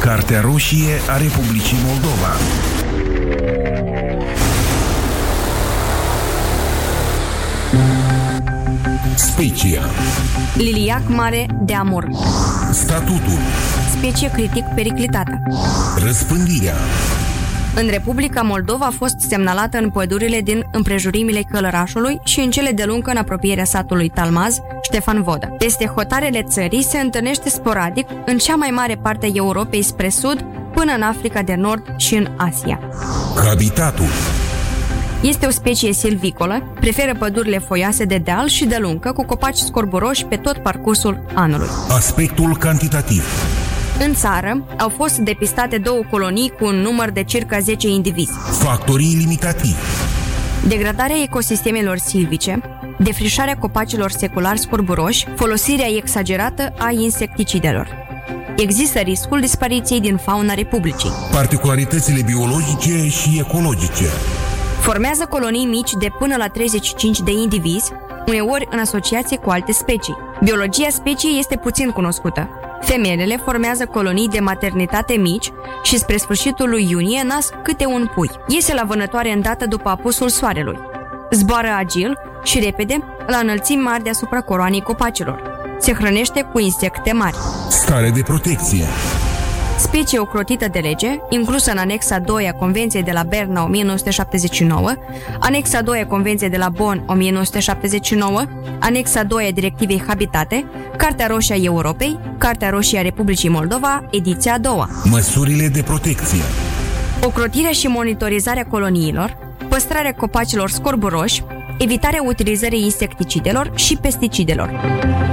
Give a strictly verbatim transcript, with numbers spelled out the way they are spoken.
Cartea roșie a Republicii Moldova. Specia. Liliac mare de amur. Statutul. Specie critic periclitată. Răspândirea. În Republica Moldova a fost semnalată în pădurile din împrejurimile Călărașului și în cele de lungă în apropierea satului Talmaz, Ștefan Vodă. Peste hotarele țării se întâlnește sporadic în cea mai mare parte a Europei spre sud, până în Africa de Nord și în Asia. Habitatul. Este o specie silvicolă, preferă pădurile foioase de deal și de lungă, cu copaci scorburoși pe tot parcursul anului. Aspectul cantitativ. În țară au fost depistate două colonii cu un număr de circa zece indivizi. Factorii limitativi. Degradarea ecosistemelor silvice, defrișarea copacilor seculari scorburoși, folosirea exagerată a insecticidelor. Există riscul dispariției din fauna Republicii. Particularitățile biologice și ecologice. Formează colonii mici de până la treizeci și cinci de indivizi, uneori în asociație cu alte specii. Biologia speciei este puțin cunoscută. Femelele formează colonii de maternitate mici și spre sfârșitul lui iunie nasc câte un pui. Iese la vânătoare îndată după apusul soarelui. Zboară agil și repede la înălțimi mari deasupra coroanei copacilor. Se hrănește cu insecte mari. Stare de protecție. Specie ocrotită de lege, inclusă în anexa doi a Convenției de la Berna o mie nouă sute șaptezeci și nouă, anexa doi a Convenției de la Bonn o mie nouă sute șaptezeci și nouă, anexa doi a Directivei Habitate, Cartea roșie a Europei, Cartea roșie a Republicii Moldova, ediția a doua. Măsurile de protecție. Ocrotirea și monitorizarea coloniilor, păstrarea copacilor scorburoși, evitarea utilizării insecticidelor și pesticidelor.